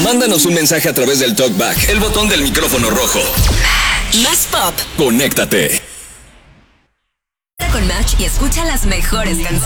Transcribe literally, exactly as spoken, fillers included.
Mándanos un mensaje a través del TalkBack, el botón del micrófono rojo. Más pop. Conéctate. Con Match y escucha las mejores canciones.